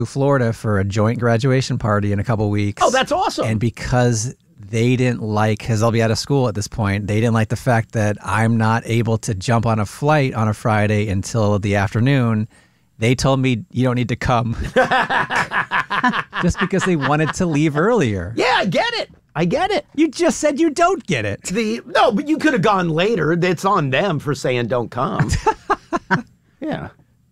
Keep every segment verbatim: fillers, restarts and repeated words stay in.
to Florida for a joint graduation party in a couple weeks. Oh, that's awesome. And because they didn't like, because I'll be out of school at this point, they didn't like the fact that I'm not able to jump on a flight on a Friday until the afternoon. They told me you don't need to come. Just because they wanted to leave earlier. Yeah, I get it. I get it. You just said you don't get it. The No, but you could have gone later. It's on them for saying don't come. Yeah.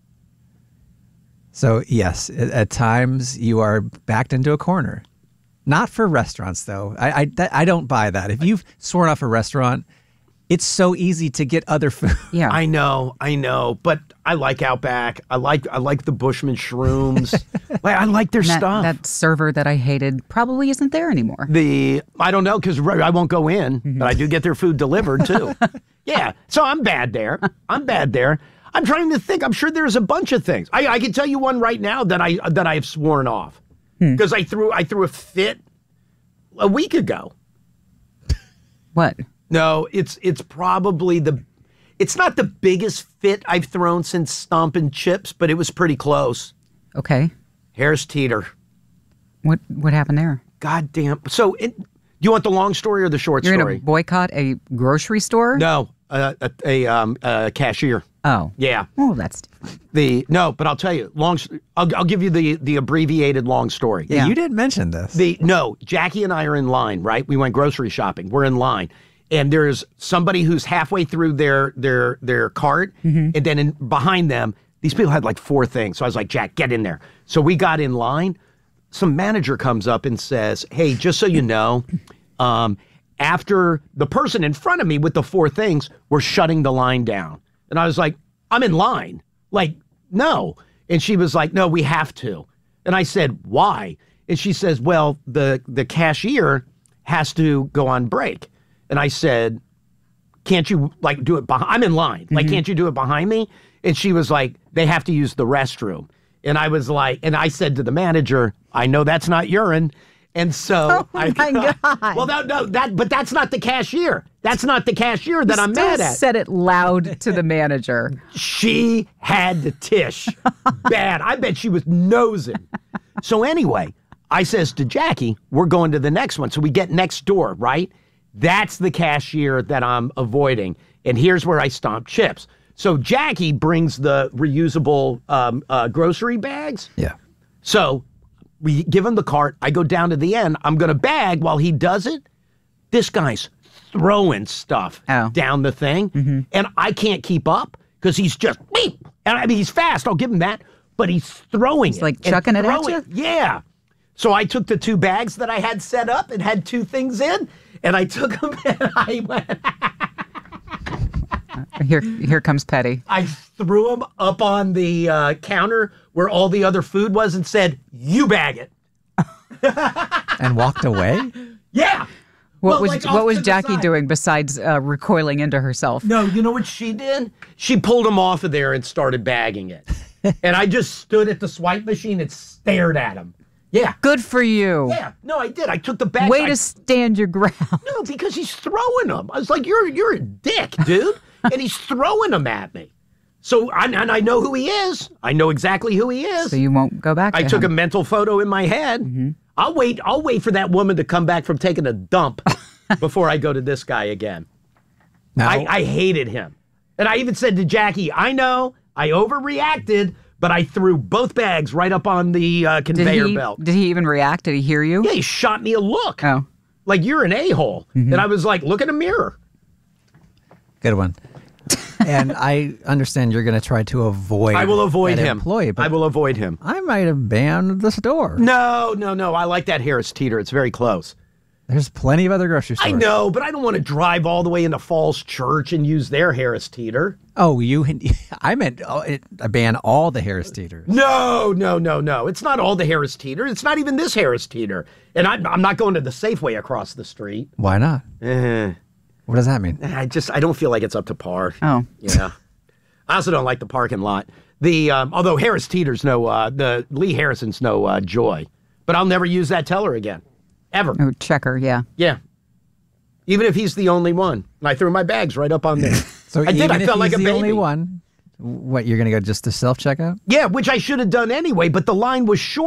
So, yes, at, at times you are backed into a corner. Not for restaurants, though. I, I, that, I don't buy that. If you've sworn off a restaurant, it's so easy to get other food. Yeah. I know, I know, but I like Outback. I like I like the Bushman shrooms. Like, I like their And that, stuff. that server that I hated probably isn't there anymore. The I don't know because I won't go in, but I do get their food delivered too. Yeah, so I'm bad there. I'm bad there. I'm trying to think. I'm sure there's a bunch of things. I, I can tell you one right now that I that I have sworn off because I threw I threw a fit a week ago. What? No, it's it's probably the, it's not the biggest fit I've thrown since Stompin' Chips, but it was pretty close. Okay. Harris Teeter. What what happened there? God damn. So, it, do you want the long story or the short You're story? going to boycott a grocery store? No, uh, a, a, um, a cashier. Oh. Yeah. Oh, that's different. The no, but I'll tell you. Long. I'll, I'll give you the the abbreviated long story. Yeah, you didn't mention this. The no, Jackie and I are in line. Right, we went grocery shopping. We're in line. And there's somebody who's halfway through their their their cart, mm-hmm. and then in, behind them, these people had like four things. So I was like, Jack, get in there. So we got in line. Some manager comes up and says, hey, just so you know, um, after the person in front of me with the four things, we're shutting the line down. And I was like, I'm in line. Like, no. And she was like, no, we have to. And I said, why? And she says, well, the the cashier has to go on break. And I said, can't you, like, do it behind, I'm in line. Like, mm-hmm. can't you do it behind me? And she was like, they have to use the restroom. And I was like, and I said to the manager, I know that's not urine. And so, oh I, my God. Well, no, no, that, but that's not the cashier. That's not the cashier that you I'm still mad at. Said it loud to the manager. She had the tish bad. I bet she was nosing. So anyway, I says to Jackie, we're going to the next one. So we get next door, right? That's the cashier that I'm avoiding. And here's where I stomp chips. So Jackie brings the reusable um, uh, grocery bags. Yeah. So we give him the cart. I go down to the end. I'm going to bag while he does it. This guy's throwing stuff oh. down the thing. Mm-hmm. And I can't keep up because he's just, beep. And I mean, he's fast. I'll give him that. But he's throwing he's it. like chucking it at you? Yeah. So I took the two bags that I had set up and had two things in. And I took them and I went. here, here comes Petty. I threw them up on the uh, counter where all the other food was and said, "You bag it." And walked away. Yeah. What well, was like what was Jackie side. doing besides uh, recoiling into herself? No, you know what she did? She pulled them off of there and started bagging it. And I just stood at the swipe machine and stared at him. Yeah. Good for you. Yeah. No, I did. I took the bags. Way I, to stand your ground. No, because he's throwing them. I was like, you're you're a dick, dude. And he's throwing them at me. So, I, and I know who he is. I know exactly who he is. So you won't go back to I took him. a mental photo in my head. Mm-hmm. I'll wait. I'll wait for that woman to come back from taking a dump before I go to this guy again. Now, I, I hated him. And I even said to Jackie, I know I overreacted, but I threw both bags right up on the uh, conveyor did he, belt. Did he even react? Did he hear you? Yeah, he shot me a look. Oh. Like, you're an a-hole. Mm-hmm. And I was like, look in the mirror. Good one. And I understand you're going to try to avoid I will avoid that him. employee, but I will avoid him. I might have banned the store. No, no, no. I like that Harris Teeter. It's very close. There's plenty of other grocery stores. I know, but I don't want to drive all the way into Falls Church and use their Harris Teeter. Oh, you? I meant oh, it, I ban all the Harris Teeters. No, no, no, no. It's not all the Harris Teeter. It's not even this Harris Teeter. And I'm, I'm not going to the Safeway across the street. Why not? Eh. What does that mean? I just, I don't feel like it's up to par. Oh. Yeah. I also don't like the parking lot. The, um, although Harris Teeter's no, uh, the Lee Harrison's no uh, joy. But I'll never use that teller again. Ever. Oh, checker, yeah. Yeah. Even if he's the only one. And I threw my bags right up on there. So I did. even I if felt he's like a the baby. only one. What, you're going to go just to self checkout? Yeah, which I should have done anyway, but the line was short.